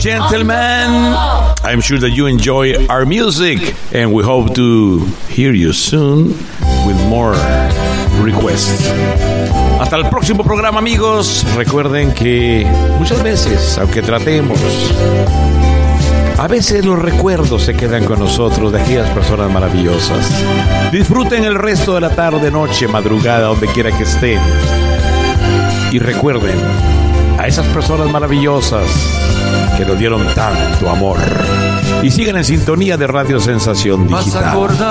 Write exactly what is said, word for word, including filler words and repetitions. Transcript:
gentlemen, I'm sure that you enjoy our music, and we hope to hear you soon with more requests. Hasta el próximo programa, amigos. Recuerden que muchas veces, aunque tratemos, a veces los recuerdos se quedan con nosotros de aquellas personas maravillosas. Disfruten el resto de la tarde, noche, madrugada, donde quiera que estén. Y recuerden a esas personas maravillosas que nos dieron tanto amor. Y sigan en sintonía de Radio Sensación Digital.